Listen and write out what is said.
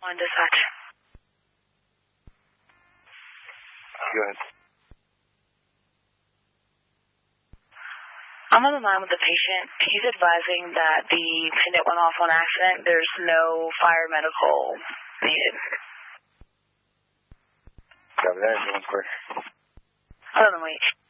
On dispatch. Go ahead. I'm on the line with the patient. He's advising that the pendant went off on accident. There's no fire medical needed. Copy that. Ambulance clear. Hold on, wait.